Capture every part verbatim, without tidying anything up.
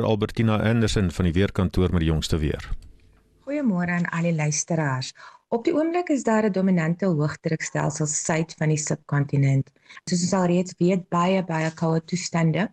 Albertina Anderson van die weerkantoor met die jongste weer. Goeiemôre aan al die luisteraars. Op die oomblik is daar 'n dominante hoëdrukstelsel suid van die subkontinent. Soos ons al reeds weet, baie baie koue toestande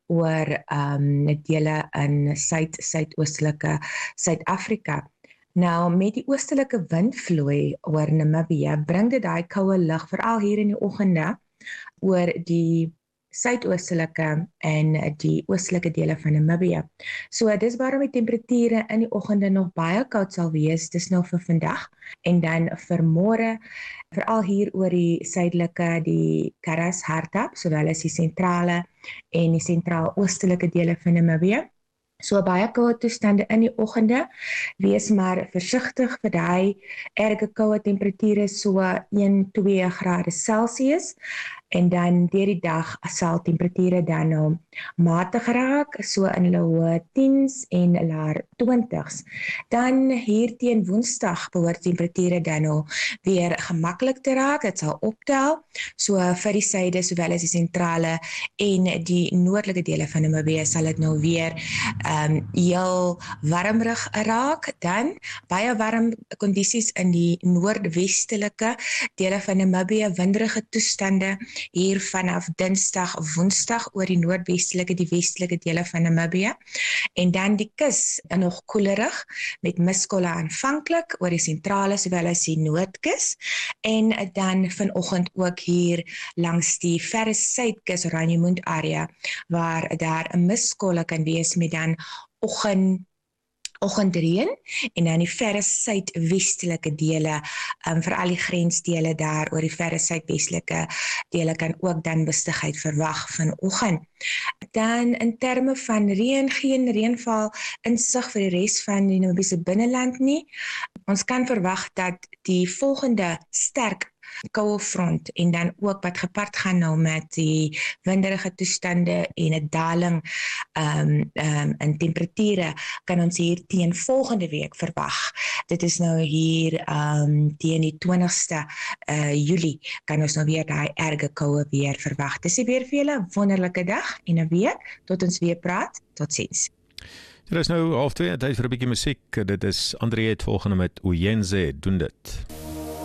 oor um, dele in suid-suidoostelike Suid-Afrika. Nou, met die oostelike windvloei oor Namibië, bring dit daai koue lug, veral hier in die oggende, oor die suidoostelike en die oostelike dele van Namibië. So, dis waarom die temperature in die oggende nog baie koud sal wees, dis nou vir vandag, en dan vir môre, veral hier oor die suidelike, die Karas Hardap, sowel as die sentrale en die sentraal-oostelike dele van Namibië. So baie koue toestande in die oggende, wees maar versigtig vir daai erge koue temperature, so een tot twee grade Celsius, en dan deur die dag sal temperature dan nou matig raak, so in hulle hoë tiens en laer twintigs. Dan hier teen Woensdag behoort temperature dan nou weer gemaklik te raak, dit sal optel, so vir die suide sowel as die sentrale en die noordelike dele van Namibië sal dit nou weer um, heel warmrig raak, dan baie warm kondisies in die noordwestelike dele van Namibië, winderige toestande hier vanaf Dinsdag, Woensdag oor die noordwestelike, die westelike dele van Namibië, en dan die kus nog koelerig met miskolle aanvanklik oor die sentrale sowel as die noordkus, en dan vanoggend ook hier langs die verre suidkus, Ranjemund area, waar daar 'n miskolle kan wees met dan oggend oggendreën, en dan die verre suidwestelike dele, um, vir al die grensdele daar oor die verre suidwestelike dele kan ook dan mistigheid verwag vanoggend. Dan in terme van reën, geen reënval insig vir die res van die Namibiese binneland nie. Ons kan verwag dat die volgende sterk koue front en dan ook wat gepaard gaan nou met die winderige toestande en 'n daling um, um, in temperature kan ons hier teen volgende week verwag. Dit is nou hier um, teen die twintigste uh, Julie kan ons nou weer daai erge koue weer verwag. Dis weer vir julle 'n wonderlike dag en 'n week tot ons weer praat. Totsiens. Dit is nou half twee, tyd vir 'n bietjie musiek. Dit is Andriette volgende met Uyenze doen dit.